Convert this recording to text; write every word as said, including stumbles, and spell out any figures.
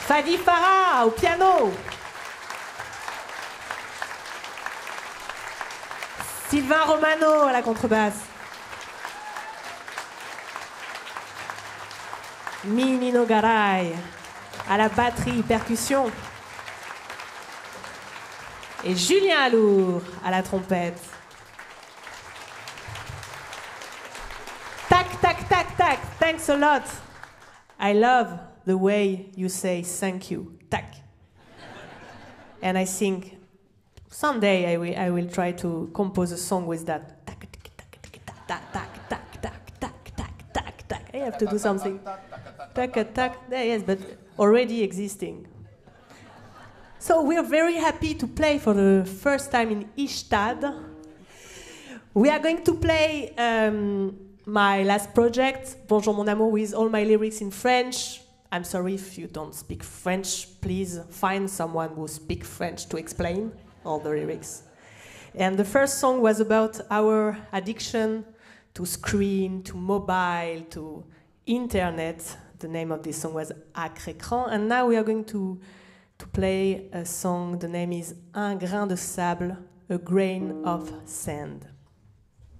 Fadi Farah au piano. Sylvain Romano à la contrebasse. Minino Garay à la batterie percussion. Et Julien Alour à la trompette. Tac, tac, tac, tac. Thanks a lot. I love the way you say thank you. Tac. And I think someday I will, I will try to compose a song with that. Tac, tac, tac, tac, tac, tac, tac, tac, tac, tac, tac. I have to do something. Tac, tac. Yes, but already existing. So we are very happy to play for the first time in Ystad. We are going to play um, my last project, Bonjour mon amour, with all my lyrics in French. I'm sorry if you don't speak French. Please find someone who speaks French to explain all the lyrics. And the first song was about our addiction to screen, to mobile, to internet. The name of this song was Acre Écran. And now we are going to to play a song. The name is Un grain de sable, a grain of sand.